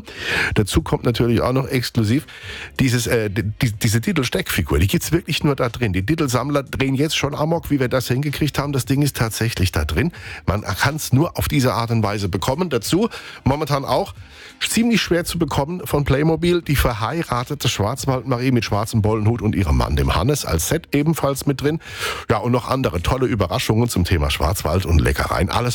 Dazu kommt natürlich auch noch exklusiv diese Diddle-Steckfigur. Die gibt's wirklich nur da drin. Die Diddle-Sammler drehen jetzt schon Amok, wie wir das hingekriegt haben. Das Ding ist tatsächlich da drin. Man kann es nur auf diese Art und Weise bekommen. Dazu momentan auch ziemlich schwer zu bekommen von Playmobil die verheiratete Schwarzwaldmarie mit schwarzem Bollenhut und ihrem Mann, dem Hannes, als Set ebenfalls mit drin. Ja, und noch andere tolle Überraschungen zum Thema Schwarzwald und Leckereien. Alles